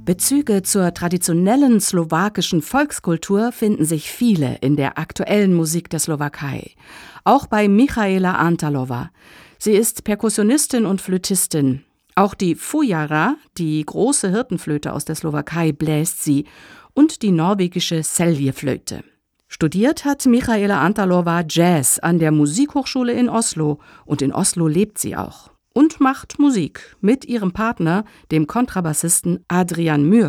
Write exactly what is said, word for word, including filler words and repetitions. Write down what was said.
Bezüge zur traditionellen slowakischen Volkskultur finden sich viele in der aktuellen Musik der Slowakei. Auch bei Michaela Antalova. Sie ist Perkussionistin und Flötistin. Auch die fujara, die große Hirtenflöte aus der Slowakei, bläst sie und die norwegische Seljeflöte. Studiert hat Michaela Antalova Jazz an der Musikhochschule in Oslo und in Oslo lebt sie auch. Und macht Musik mit ihrem Partner, dem Kontrabassisten Adrian Myhr.